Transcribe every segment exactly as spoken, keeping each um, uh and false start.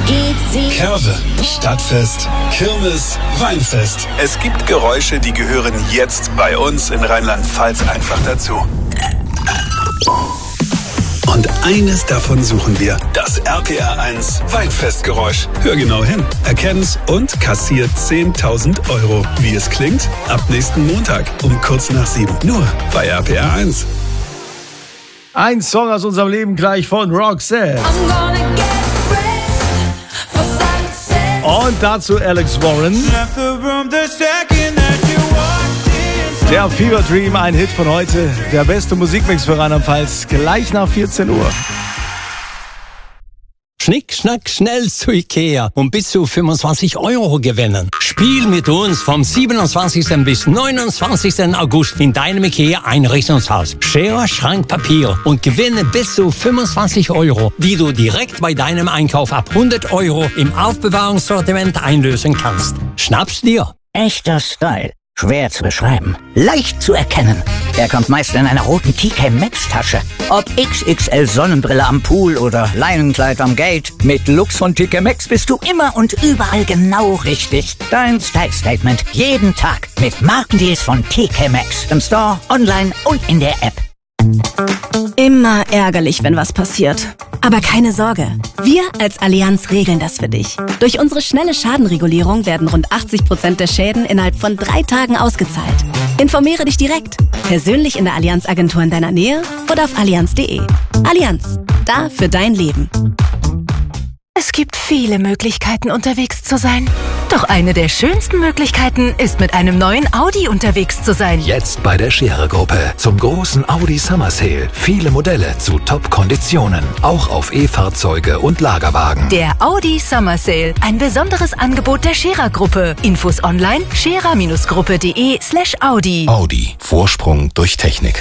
Curve, Stadtfest, Kirmes, Weinfest. Es gibt Geräusche, die gehören jetzt bei uns in Rheinland-Pfalz einfach dazu. Und eines davon suchen wir, das R P R eins Weinfestgeräusch. Hör genau hin, erkenn's und kassiert zehntausend Euro. Wie es klingt? Ab nächsten Montag um kurz nach sieben. Nur bei R P R eins. Ein Song aus unserem Leben gleich von Roxette. Und dazu Alex Warren. Der Fever Dream, ein Hit von heute. Der beste Musikmix für Rheinland-Pfalz, gleich nach vierzehn Uhr. Schnick, schnack, schnell zu Ikea und bis zu fünfundzwanzig Euro gewinnen. Spiel mit uns vom siebenundzwanzigsten bis neunundzwanzigsten August in deinem Ikea Einrichtungshaus. Schere, Schrank, Papier und gewinne bis zu fünfundzwanzig Euro, die du direkt bei deinem Einkauf ab hundert Euro im Aufbewahrungssortiment einlösen kannst. Schnapp's dir. Echter Style. Schwer zu beschreiben, leicht zu erkennen. Er kommt meist in einer roten T K Maxx Tasche. Ob X X L Sonnenbrille am Pool oder Leinenkleid am Gate, mit Looks von T K Maxx bist du immer und überall genau richtig. Dein Style Statement jeden Tag mit Markendeals von T K Maxx. Im Store, online und in der App. Immer ärgerlich, wenn was passiert. Aber keine Sorge, wir als Allianz regeln das für dich. Durch unsere schnelle Schadenregulierung werden rund achtzig Prozent der Schäden innerhalb von drei Tagen ausgezahlt. Informiere dich direkt, persönlich in der Allianz-Agentur in deiner Nähe oder auf allianz punkt de. Allianz, da für dein Leben. Es gibt viele Möglichkeiten, unterwegs zu sein. Doch eine der schönsten Möglichkeiten ist, mit einem neuen Audi unterwegs zu sein. Jetzt bei der Scherer-Gruppe zum großen Audi Summer Sale. Viele Modelle zu Top-Konditionen. Auch auf E-Fahrzeuge und Lagerwagen. Der Audi Summer Sale. Ein besonderes Angebot der Scherer-Gruppe. Infos online scherer-gruppe.de slash Audi. Audi. Vorsprung durch Technik.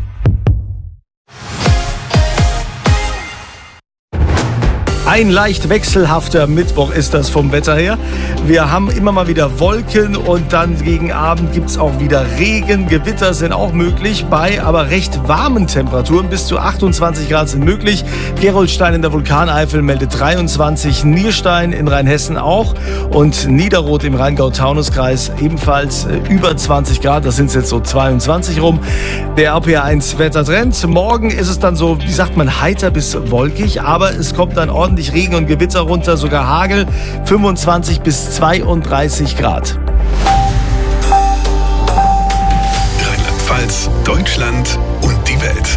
Ein leicht wechselhafter Mittwoch ist das vom Wetter her. Wir haben immer mal wieder Wolken und dann gegen Abend gibt es auch wieder Regen. Gewitter sind auch möglich bei aber recht warmen Temperaturen. Bis zu achtundzwanzig Grad sind möglich. Gerolstein in der Vulkaneifel meldet dreiundzwanzig, Nierstein in Rheinhessen auch und Niederroth im Rheingau-Taunus-Kreis ebenfalls über zwanzig Grad. Das sind jetzt so zweiundzwanzig rum. Der R P R eins Wettertrend. Morgen ist es dann so, wie sagt man, heiter bis wolkig, aber es kommt dann ordentlich Regen und Gewitter runter, sogar Hagel, fünfundzwanzig bis zweiunddreißig Grad. Rheinland-Pfalz, Deutschland und die Welt.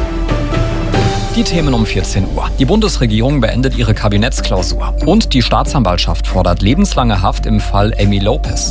Die Themen um vierzehn Uhr. Die Bundesregierung beendet ihre Kabinettsklausur. Und die Staatsanwaltschaft fordert lebenslange Haft im Fall Amy Lopez.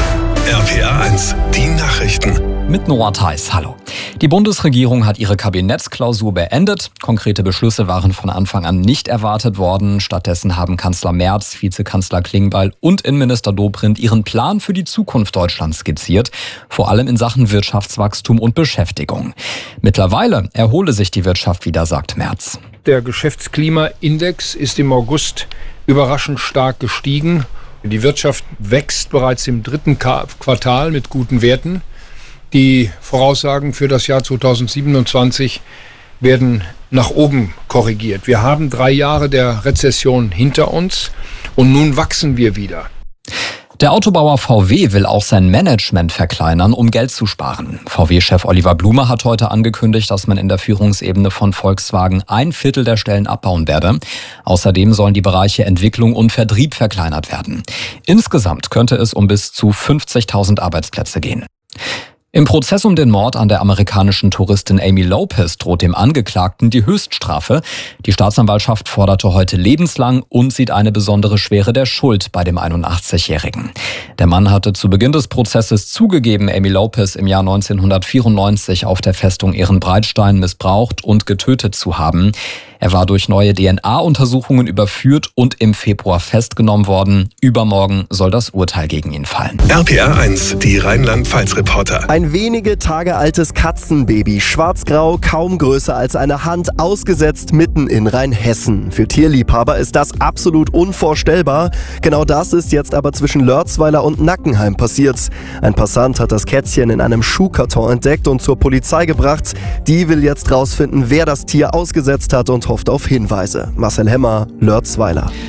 R P R eins, die Nachrichten. Mit Noah Theis, hallo. Die Bundesregierung hat ihre Kabinettsklausur beendet. Konkrete Beschlüsse waren von Anfang an nicht erwartet worden. Stattdessen haben Kanzler Merz, Vizekanzler Klingbeil und Innenminister Dobrindt ihren Plan für die Zukunft Deutschlands skizziert. Vor allem in Sachen Wirtschaftswachstum und Beschäftigung. Mittlerweile erhole sich die Wirtschaft wieder, sagt Merz. Der Geschäftsklimaindex ist im August überraschend stark gestiegen. Die Wirtschaft wächst bereits im dritten Quartal mit guten Werten. Die Voraussagen für das Jahr zweitausendsiebenundzwanzig werden nach oben korrigiert. Wir haben drei Jahre der Rezession hinter uns und nun wachsen wir wieder. Der Autobauer V W will auch sein Management verkleinern, um Geld zu sparen. V W-Chef Oliver Blume hat heute angekündigt, dass man in der Führungsebene von Volkswagen ein Viertel der Stellen abbauen werde. Außerdem sollen die Bereiche Entwicklung und Vertrieb verkleinert werden. Insgesamt könnte es um bis zu fünfzigtausend Arbeitsplätze gehen. Im Prozess um den Mord an der amerikanischen Touristin Amy Lopez droht dem Angeklagten die Höchststrafe. Die Staatsanwaltschaft forderte heute lebenslang und sieht eine besondere Schwere der Schuld bei dem einundachtzigjährigen. Der Mann hatte zu Beginn des Prozesses zugegeben, Amy Lopez im Jahr neunzehnhundertvierundneunzig auf der Festung Ehrenbreitstein missbraucht und getötet zu haben. Er war durch neue D N A-Untersuchungen überführt und im Februar festgenommen worden. Übermorgen soll das Urteil gegen ihn fallen. R P R eins, die Rheinland-Pfalz-Reporter. Ein wenige Tage altes Katzenbaby, schwarzgrau, kaum größer als eine Hand, ausgesetzt mitten in Rheinhessen. Für Tierliebhaber ist das absolut unvorstellbar. Genau das ist jetzt aber zwischen Lörzweiler und Nackenheim passiert. Ein Passant hat das Kätzchen in einem Schuhkarton entdeckt und zur Polizei gebracht. Die will jetzt rausfinden, wer das Tier ausgesetzt hat und hofft auf Hinweise. Marcel Hemmer, Lörzweiler.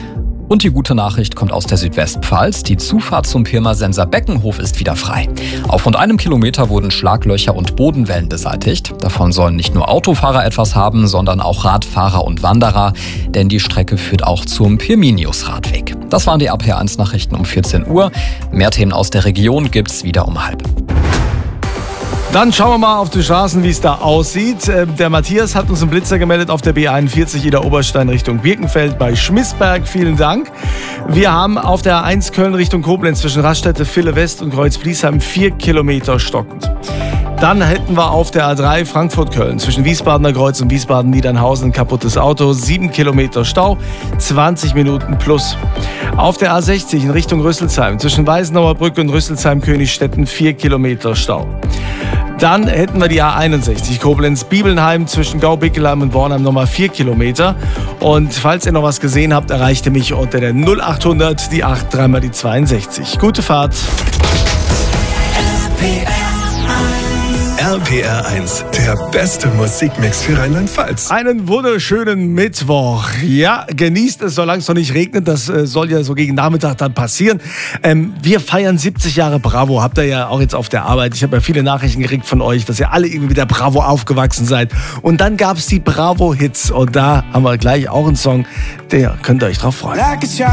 Und die gute Nachricht kommt aus der Südwestpfalz. Die Zufahrt zum Pirmasenser Beckenhof ist wieder frei. Auf rund einem Kilometer wurden Schlaglöcher und Bodenwellen beseitigt. Davon sollen nicht nur Autofahrer etwas haben, sondern auch Radfahrer und Wanderer. Denn die Strecke führt auch zum Pirminius-Radweg. Das waren die R P R eins Nachrichten um vierzehn Uhr. Mehr Themen aus der Region gibt's wieder um halb. Dann schauen wir mal auf die Straßen, wie es da aussieht. Der Matthias hat uns einen Blitzer gemeldet auf der B einundvierzig Ida Oberstein Richtung Birkenfeld bei Schmissberg. Vielen Dank. Wir haben auf der A eins Köln Richtung Koblenz zwischen Raststätte, Ville West und Kreuz-Bliesheim vier Kilometer stockend. Dann hätten wir auf der A drei Frankfurt-Köln zwischen Wiesbadener Kreuz und Wiesbaden-Niedernhausen ein kaputtes Auto, sieben Kilometer Stau, zwanzig Minuten plus. Auf der A sechzig in Richtung Rüsselsheim zwischen Weißenauer Brücke und Rüsselsheim-Königstetten vier Kilometer Stau. Dann hätten wir die A einundsechzig Koblenz-Bibelnheim zwischen Gau-Bickelheim und Bornheim nochmal vier Kilometer. Und falls ihr noch was gesehen habt, erreicht ihr mich unter der null achthundert, die acht, dreimal die zweiundsechzig. Gute Fahrt. R P R eins, der beste Musikmix für Rheinland-Pfalz. Einen wunderschönen Mittwoch. Ja, genießt es, solange es noch nicht regnet. Das äh, soll ja so gegen Nachmittag dann passieren. Ähm, wir feiern siebzig Jahre Bravo. Habt ihr ja auch jetzt auf der Arbeit. Ich habe ja viele Nachrichten gekriegt von euch, dass ihr alle irgendwie mit der Bravo aufgewachsen seid. Und dann gab es die Bravo-Hits. Und da haben wir gleich auch einen Song. Der könnt ihr euch drauf freuen.